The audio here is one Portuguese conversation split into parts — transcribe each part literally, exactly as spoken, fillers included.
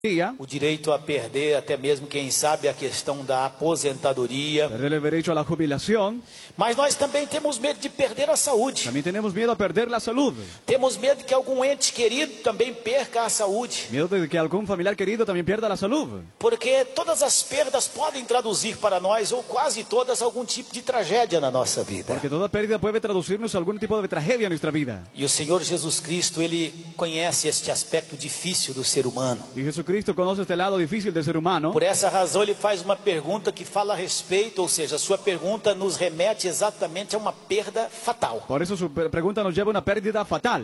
o direito a perder até mesmo, quem sabe, a questão da aposentadoria. Perder el derecho a la jubilación. Mas nós também temos medo de perder a saúde. También tenemos miedo a perder la salud. Temos medo que algum ente querido também perca a saúde. Miedo de que algún familiar querido también pierda la salud. Porque todas as perdas podem traduzir para nós, ou quase todas, algum tipo de tragédia na nossa vida. Porque toda pérdida puede traducirnos a algún tipo de tragedia en nuestra vida. E o Senhor Jesus Cristo, Ele conhece este aspecto difícil do ser humano. Y Jesucristo conoce este lado difícil del ser humano. Por essa razão, Ele faz uma pergunta que fala a respeito, ou seja, a sua pergunta nos remete exatamente a uma perda fatal. Por eso su pregunta nos lleva a una pérdida fatal.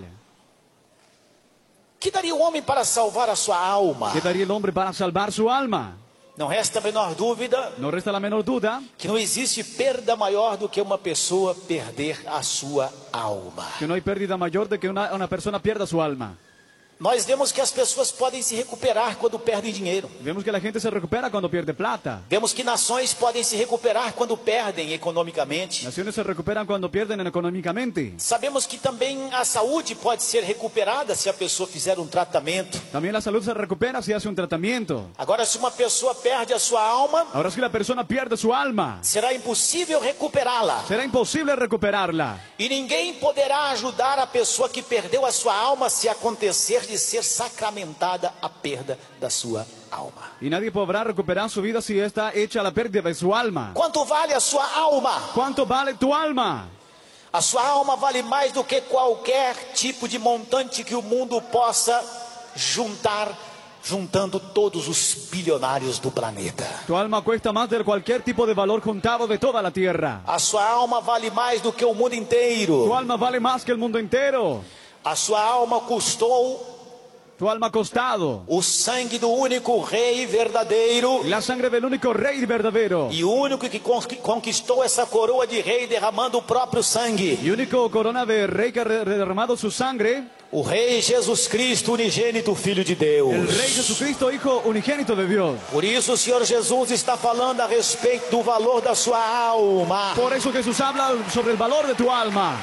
Que daria o homem para salvar a sua alma? ¿Qué daría el hombre para salvar su alma? Não resta a menor dúvida No resta la menor duda que não existe perda maior do que uma pessoa perder a sua alma. que no hay pérdida mayor de que una, una persona pierda su alma. Nós vemos que as pessoas podem se recuperar quando perdem dinheiro. Vemos que la gente se recupera cuando pierde plata. Vemos que nações podem se recuperar quando perdem economicamente. Naciones se recuperan cuando pierden económicamente. Sabemos que também a saúde pode ser recuperada se a pessoa fizer um tratamento. También la salud se recupera si hace un tratamiento. Agora, se uma pessoa perde a sua alma, Ahora si la persona pierde su alma, será impossível recuperá-la. será imposible recuperarla. E ninguém poderá ajudar a pessoa que perdeu a sua alma se acontecer de ser sacramentada a perda da sua alma. Y nadie podrá recuperar su vida si está hecha la pérdida de su alma. Quanto vale a sua alma? ¿Cuánto vale tu alma? A sua alma vale mais do que qualquer tipo de montante que o mundo possa juntar, juntando todos os bilionários do planeta. Tu alma cuesta más de cualquier tipo de valor juntado de toda la tierra. A sua alma vale mais do que o mundo Tu inteiro. alma vale más que el mundo entero. A sua alma custou Tu alma ha costado o sangue do único rei verdadeiro la sangre del único rey verdadero. e o único que con- conquistou essa coroa de rei derramando o próprio sangue. Y único corona de rey que ha re- derramado su sangre, O rei Jesus Cristo, unigênito Filho de Deus. el rey Jesucristo, hijo unigénito de Dios. Por isso o Senhor Jesus está falando a respeito do valor da sua alma. Por eso Jesús habla sobre el valor de tu alma.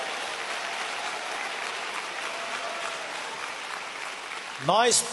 Nós,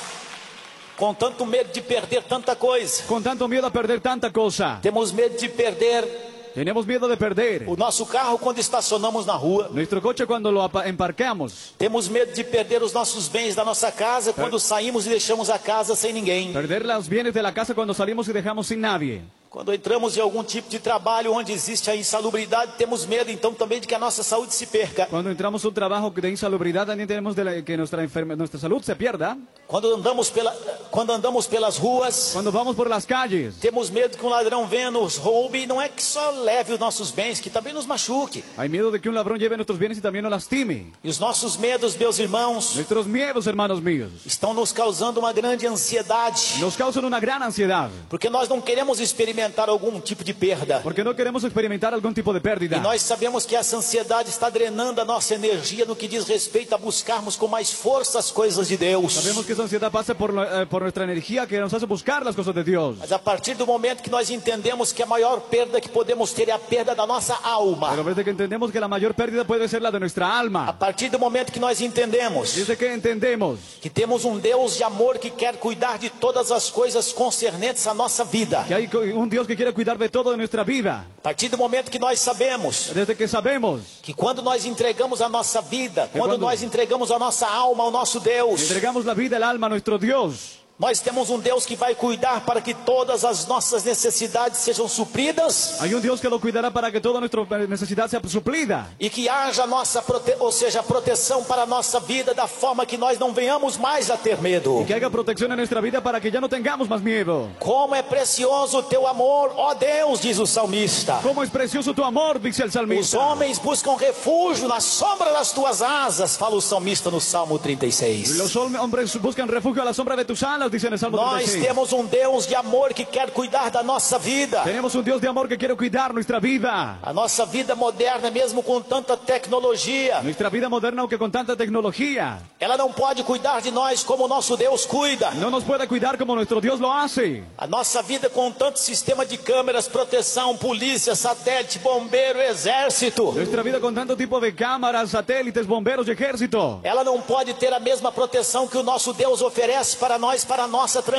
com tanto medo de perder tanta coisa, Con tanto miedo a perder tanta cosa, temos medo de perder tenemos miedo de perder o nosso carro quando estacionamos na rua. nuestro coche cuando lo apa- emparqueamos, Temos medo de perder os nossos bens da nossa casa quando saímos e deixamos a casa sem ninguém. perder los bienes de la casa cuando salimos y dejamos sin nadie. Quando entramos em algum tipo de trabalho onde existe a insalubridade, temos medo então também de que a nossa saúde se perca. Cuando entramos a un trabajo de insalubridad, también tenemos de la- que nuestra, enferme- nuestra salud se pierda. Quando andamos, pela, quando andamos pelas ruas, Cuando vamos por las calles, temos medo que um ladrão venha nos roube e não é que só leve os nossos bens, que também nos machuque. hay miedo de que un ladrón lleve nuestros bienes y también nos lastime. E os nossos medos, meus irmãos, Nuestros miedos, hermanos míos, estão nos causando uma grande ansiedade, nos causan una gran ansiedad, porque nós não queremos experimentar algum tipo de perda. porque no queremos experimentar algún tipo de E pérdida. nós sabemos que essa ansiedade está drenando a nossa energia no que diz respeito a buscarmos com mais força as coisas de Deus. Sabemos que esa ansiedad pasa por, lo- eh, por nuestra energía que nos hace buscar las cosas de Dios. Mas a partir do momento que nós entendemos que a maior perda que podemos ter é a perda da nossa alma, Pero desde que entendemos que la mayor pérdida puede ser la de nuestra a alma, partir do momento que nós entendemos desde que entendemos que temos um Deus de amor que quer cuidar de todas as coisas concernentes à nossa vida, que hay co- un Dios que quiere cuidar de todo de nuestra vida, a partir do momento que nós sabemos desde que sabemos, que quando nós entregamos a nossa vida, quando quando- nós entregamos a nossa alma ao nosso Deus, entregamos la vida, el alma a nuestro Dios, nós temos um Deus que vai cuidar para que todas as nossas necessidades sejam supridas hay un Dios que lo cuidará para que toda nuestra necesidad sea suplida, e que haja nossa prote... ou seja, proteção para a nossa vida da forma que nós não venhamos mais a ter medo. y que haya protección en nuestra vida para que ya no tengamos más miedo. Como é precioso o teu amor, ó Deus, diz o salmista. Cómo es precioso tu amor, dice el Os salmista. homens buscam refúgio na sombra das tuas asas, fala o salmista no Salmo trinta e seis. Los hombres buscan refugio a la sombra de tus alas, dice en el Salmo Nós treinta y seis. temos um Deus de amor que quer cuidar da nossa vida. Tenemos un Dios de amor que quiere cuidar nuestra vida. A nossa vida moderna, mesmo com tanta tecnologia, Nuestra vida moderna, aunque con tanta tecnología, ela não pode cuidar de nós como o nosso Deus cuida. no nos puede cuidar como nuestro Dios lo hace. A nossa vida com tanto sistema de câmeras, proteção, polícia, satélite, bombeiro, exército, Nuestra vida con tanto tipo de cámaras, satélites, bomberos y ejército. ela não pode ter a mesma proteção que o nosso Deus oferece para nós, para para a nossa